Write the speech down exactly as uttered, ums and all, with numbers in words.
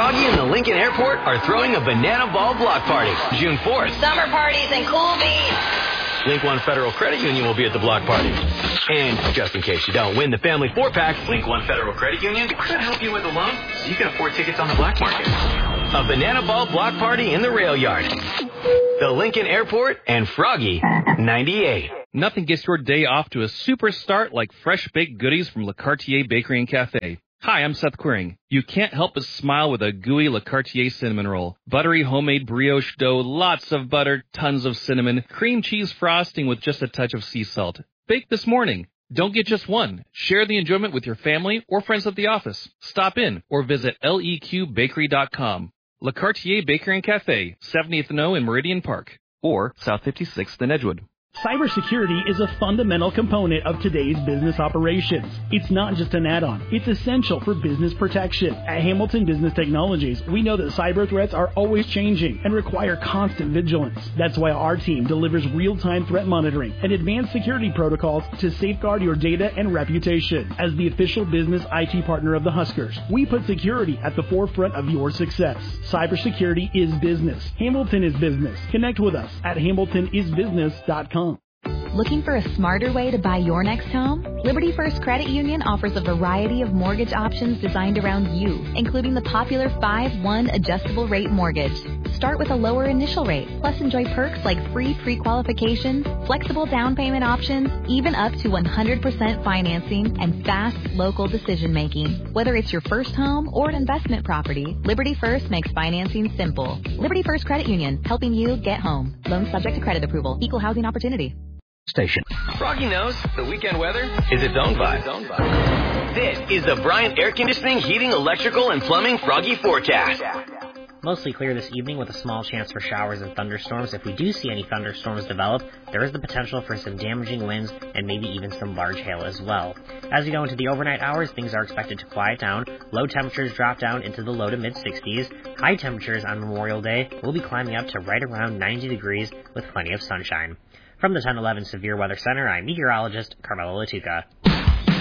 Froggy and the Lincoln Airport are throwing a banana ball block party June fourth. Summer parties and cool beans. Link One Federal Credit Union will be at the block party. And just in case you don't win the family four-pack, Link One Federal Credit Union could help you with a loan so you can afford tickets on the black market. A banana ball block party in the rail yard. The Lincoln Airport and Froggy ninety-eight. Nothing gets your day off to a super start like fresh baked goodies from Le Cartier Bakery and Cafe. Hi, I'm Seth Quiring. You can't help but smile with a gooey Le Cartier cinnamon roll. Buttery homemade brioche dough, lots of butter, tons of cinnamon, cream cheese frosting with just a touch of sea salt. Baked this morning. Don't get just one. Share the enjoyment with your family or friends at the office. Stop in or visit L E Q bakery dot com. Le Cartier Bakery and Cafe, seventieth and O in Meridian Park, or South fifty-sixth in Edgewood. Cybersecurity is a fundamental component of today's business operations. It's not just an add-on. It's essential for business protection. At Hamilton Business Technologies, we know that cyber threats are always changing and require constant vigilance. That's why our team delivers real-time threat monitoring and advanced security protocols to safeguard your data and reputation. As the official business I T partner of the Huskers, we put security at the forefront of your success. Cybersecurity is business. Hamilton is business. Connect with us at hamilton is business dot com. Looking for a smarter way to buy your next home? Liberty First Credit Union offers a variety of mortgage options designed around you, including the popular five one adjustable rate mortgage. Start with a lower initial rate, plus enjoy perks like free pre-qualification, flexible down payment options, even up to one hundred percent financing, and fast local decision-making. Whether it's your first home or an investment property, Liberty First makes financing simple. Liberty First Credit Union, helping you get home. Loans subject to credit approval. Equal housing opportunity. Station. Froggy knows the weekend weather is its own vibe. This is the Bryant Air Conditioning, Heating, Electrical, and Plumbing Froggy Forecast. Mostly clear this evening with a small chance for showers and thunderstorms. If we do see any thunderstorms develop, there is the potential for some damaging winds and maybe even some large hail as well. As we go into the overnight hours, things are expected to quiet down. Low temperatures drop down into the low to mid sixties. High temperatures on Memorial Day will be climbing up to right around ninety degrees with plenty of sunshine. From the ten eleven Severe Weather Center, I'm meteorologist Carmelo Latuca.